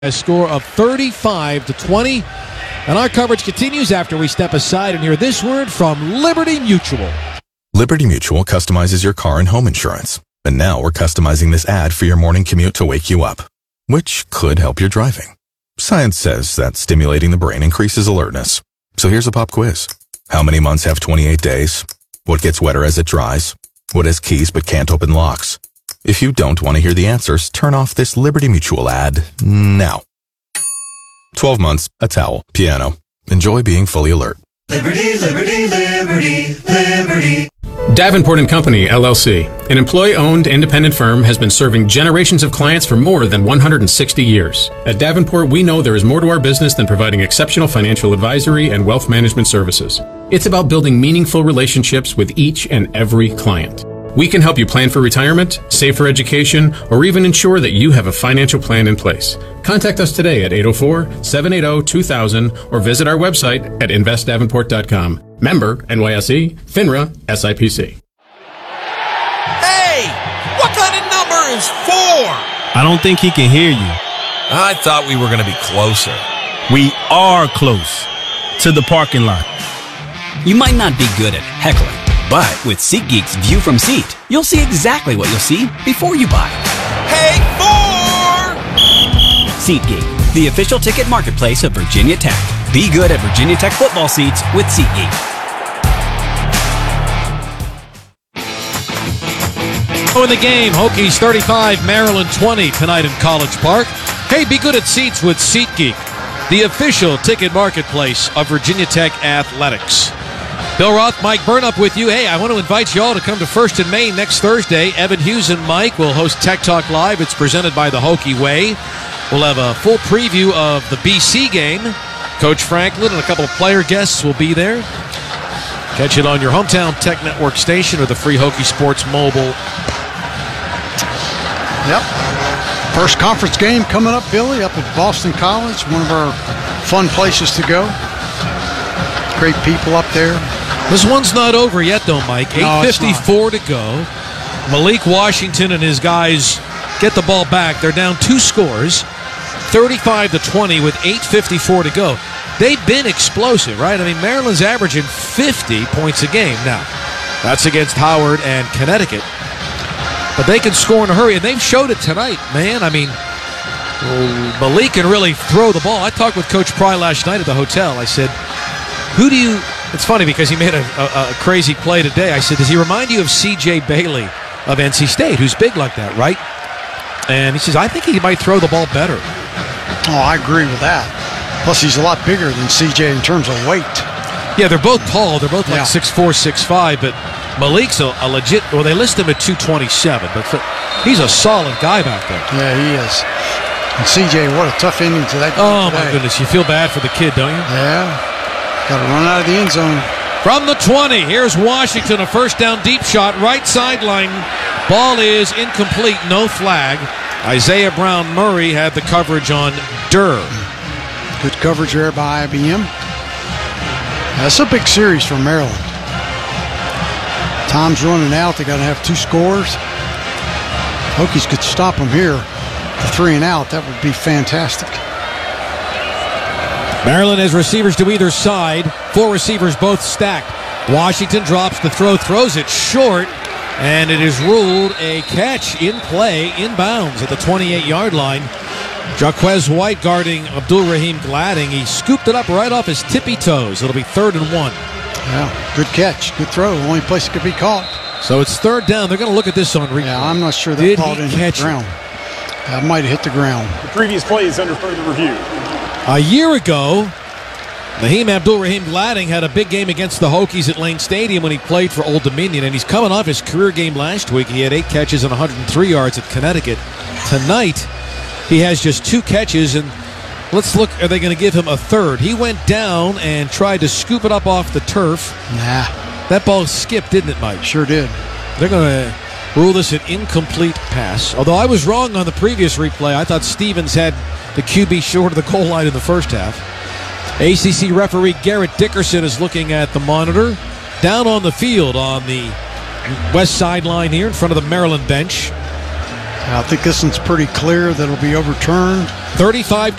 A score of 35-20. And our coverage continues after we step aside and hear this word from Liberty Mutual. Liberty Mutual customizes your car and home insurance. And now we're customizing this ad for your morning commute to wake you up, which could help your driving. Science says that stimulating the brain increases alertness. So here's a pop quiz. How many months have 28 days? What gets wetter as it dries? What has keys but can't open locks? If you don't want to hear the answers, turn off this Liberty Mutual ad now. 12 months, a towel, piano. Enjoy being fully alert. Liberty, liberty, liberty, liberty. Davenport & Company, LLC, an employee-owned independent firm, has been serving generations of clients for more than 160 years. At Davenport, we know there is more to our business than providing exceptional financial advisory and wealth management services. It's about building meaningful relationships with each and every client. We can help you plan for retirement, save for education, or even ensure that you have a financial plan in place. Contact us today at 804-780-2000 or visit our website at investdavenport.com. Member NYSE, FINRA, SIPC. Hey! What kind of number is 4? I don't think he can hear you. I thought we were going to be closer. We are close to the parking lot. You might not be good at heckling, but with SeatGeek's View from Seat, you'll see exactly what you'll see before you buy. Hey, 4! SeatGeek, the official ticket marketplace of Virginia Tech. Be good at Virginia Tech football seats with SeatGeek. In the game, Hokies 35, Maryland 20 tonight in College Park. Hey, be good at seats with SeatGeek, the official ticket marketplace of Virginia Tech athletics. Bill Roth, Mike Burnop with you. Hey, I want to invite you all to come to First and Main next Thursday. Evan Hughes and Mike will host Tech Talk Live. It's presented by the Hokie Way. We'll have a full preview of the BC game. Coach Franklin and a couple of player guests will be there. Catch it on your hometown Tech Network station or the free Hokie Sports mobile. Yep. First conference game coming up, Billy, up at Boston College. One of our fun places to go. Great people up there. This one's not over yet, though, Mike. 8:54 to go. Malik Washington and his guys get the ball back. They're down 2 scores, 35-20 with 8:54 to go. They've been explosive, right? I mean, Maryland's averaging 50 points a game now. That's against Howard and Connecticut. But they can score in a hurry, and they've showed it tonight, man. I mean, Malik can really throw the ball. I talked with Coach Pry last night at the hotel. I said, who do you... It's funny because he made a crazy play today. I said, does he remind you of C.J. Bailey of NC State, who's big like that, right? And he says, I think he might throw the ball better. Oh, I agree with that. Plus, he's a lot bigger than C.J. in terms of weight. Yeah, they're both tall. They're both like 6'4", 6'5", but Malik's a legit... Well, they list him at 227, but he's a solid guy back there. Yeah, he is. And C.J., what a tough ending to that game Oh, today. my goodness. You feel bad for the kid, don't you? Yeah. Got to run out of the end zone. From the 20, here's Washington, a first down deep shot, right sideline. Ball is incomplete, no flag. Isaiah Brown Murray had the coverage on Durr. Good coverage there by IBM. That's a big series for Maryland. Time's running out. They got to have 2 scores. Hokies could stop them here for 3 and out. That would be fantastic. Maryland has receivers to either side. 4 receivers both stacked. Washington drops the throw, throws it short, and it is ruled a catch in play, inbounds at the 28-yard line. Jaquez White guarding Abdul Rahim Gladding. He scooped it up right off his tippy toes. It'll be 3rd and 1. Yeah, good catch, good throw. Only place it could be caught. So it's 3rd down. They're going to look at this on replay. Yeah, I'm not sure that ball didn't hit the ground. That might have hit the ground. The previous play is under further review. A year ago, Naheem Abdul-Rahim Gladding had a big game against the Hokies at Lane Stadium when he played for Old Dominion, and he's coming off his career game last week. He had 8 catches and 103 yards at Connecticut. Tonight, he has just 2 catches, and let's look, are they going to give him a 3rd? He went down and tried to scoop it up off the turf. Nah. That ball skipped, didn't it, Mike? Sure did. They're going to rule this an incomplete pass. Although I was wrong on the previous replay. I thought Stevens had the QB short of the goal line in the first half. ACC referee Garrett Dickerson is looking at the monitor. Down on the field on the west sideline here in front of the Maryland bench. I think this one's pretty clear that it'll be overturned. 35